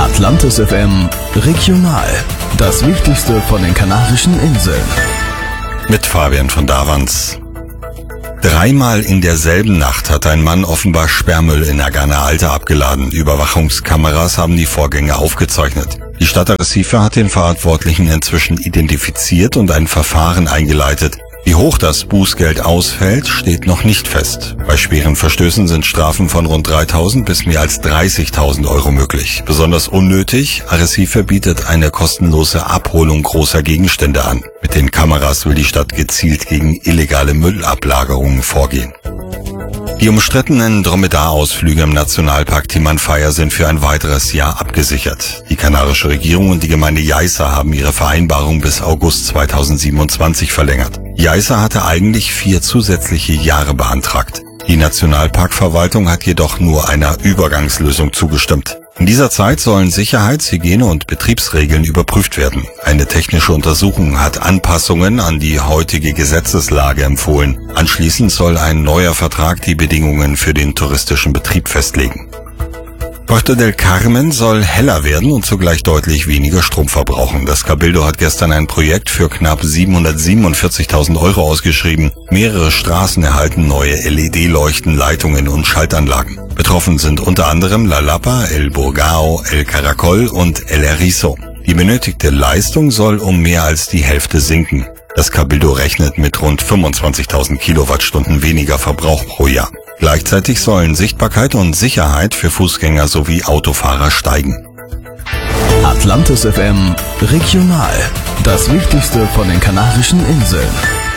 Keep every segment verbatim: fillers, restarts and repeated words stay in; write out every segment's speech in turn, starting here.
Atlantis F M Regional. Das Wichtigste von den Kanarischen Inseln. Mit Fabian von Davans. Dreimal in derselben Nacht hat ein Mann offenbar Sperrmüll in Agana Alta abgeladen. Überwachungskameras haben die Vorgänge aufgezeichnet. Die Stadt Arrecife hat den Verantwortlichen inzwischen identifiziert und ein Verfahren eingeleitet. Wie hoch das Bußgeld ausfällt, steht noch nicht fest. Bei schweren Verstößen sind Strafen von rund dreitausend bis mehr als dreißigtausend Euro möglich. Besonders unnötig, Arrecife bietet eine kostenlose Abholung großer Gegenstände an. Mit den Kameras will die Stadt gezielt gegen illegale Müllablagerungen vorgehen. Die umstrittenen Dromedarausflüge im Nationalpark Timanfaya sind für ein weiteres Jahr abgesichert. Die kanarische Regierung und die Gemeinde Yaiza haben ihre Vereinbarung bis August zweitausendsiebenundzwanzig verlängert. Yaiza hatte eigentlich vier zusätzliche Jahre beantragt. Die Nationalparkverwaltung hat jedoch nur einer Übergangslösung zugestimmt. In dieser Zeit sollen Sicherheits-, Hygiene- und Betriebsregeln überprüft werden. Eine technische Untersuchung hat Anpassungen an die heutige Gesetzeslage empfohlen. Anschließend soll ein neuer Vertrag die Bedingungen für den touristischen Betrieb festlegen. Puerto del Carmen soll heller werden und zugleich deutlich weniger Strom verbrauchen. Das Cabildo hat gestern ein Projekt für knapp siebenhundertsiebenundvierzigtausend Euro ausgeschrieben. Mehrere Straßen erhalten neue L E D-Leuchten, Leitungen und Schaltanlagen. Betroffen sind unter anderem La Lapa, El Burgao, El Caracol und El Erizo. Die benötigte Leistung soll um mehr als die Hälfte sinken. Das Cabildo rechnet mit rund fünfundzwanzigtausend Kilowattstunden weniger Verbrauch pro Jahr. Gleichzeitig sollen Sichtbarkeit und Sicherheit für Fußgänger sowie Autofahrer steigen. Atlantis F M Regional. Das Wichtigste von den Kanarischen Inseln.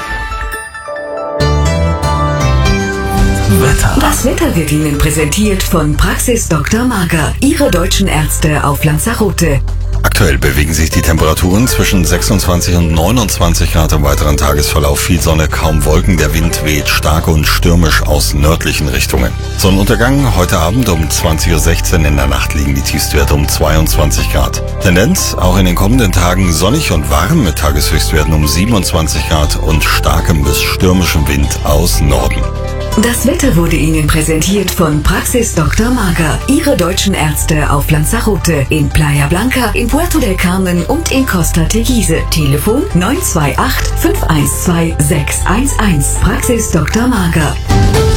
Wetter. Das Wetter wird Ihnen präsentiert von Praxis Doktor Marker, Ihre deutschen Ärzte auf Lanzarote. Aktuell bewegen sich die Temperaturen zwischen sechsundzwanzig und neunundzwanzig Grad im weiteren Tagesverlauf. Viel Sonne, kaum Wolken, der Wind weht stark und stürmisch aus nördlichen Richtungen. Sonnenuntergang heute Abend um zwanzig Uhr sechzehn, in der Nacht liegen die Tiefstwerte um zweiundzwanzig Grad. Tendenz auch in den kommenden Tagen sonnig und warm mit Tageshöchstwerten um siebenundzwanzig Grad und starkem bis stürmischem Wind aus Norden. Das Wetter wurde Ihnen präsentiert von Praxis Doktor Marker, Ihre deutschen Ärzte auf Lanzarote, in Playa Blanca, in Puerto del Carmen und in Costa Teguise. Telefon neun zwei acht, fünf eins zwei, sechs eins eins. Praxis Doktor Marker.